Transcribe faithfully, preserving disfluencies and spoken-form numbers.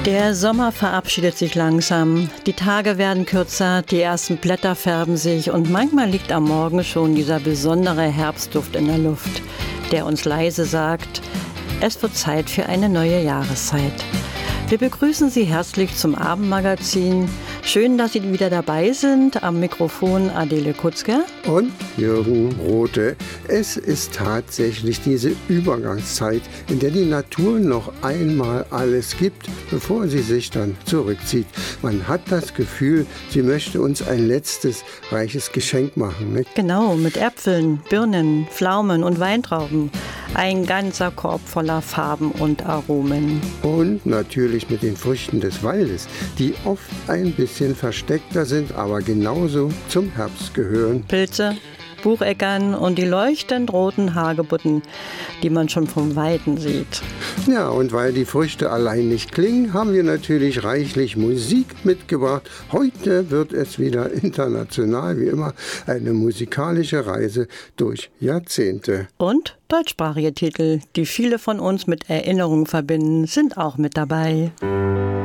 Der Sommer verabschiedet sich langsam. Die Tage werden kürzer, die ersten Blätter färben sich und manchmal liegt am Morgen schon dieser besondere Herbstduft in der Luft, der uns leise sagt, es wird Zeit für eine neue Jahreszeit. Wir begrüßen Sie herzlich zum Abendmagazin. Schön, dass Sie wieder dabei sind. Am Mikrofon Adele Kutzke und Jürgen Rothe. Es ist tatsächlich diese Übergangszeit, in der die Natur noch einmal alles gibt, bevor sie sich dann zurückzieht. Man hat das Gefühl, sie möchte uns ein letztes reiches Geschenk machen, nicht? Genau, mit Äpfeln, Birnen, Pflaumen und Weintrauben. Ein ganzer Korb voller Farben und Aromen. Und natürlich mit den Früchten des Waldes, die oft ein bisschen versteckter sind, aber genauso zum Herbst gehören. Pilze, Bucheckern und die leuchtend roten Hagebutten, die man schon vom Weiten sieht. Ja, und weil die Früchte allein nicht klingen, haben wir natürlich reichlich Musik mitgebracht. Heute wird es wieder international, wie immer, eine musikalische Reise durch Jahrzehnte. Und deutschsprachige Titel, die viele von uns mit Erinnerungen verbinden, sind auch mit dabei.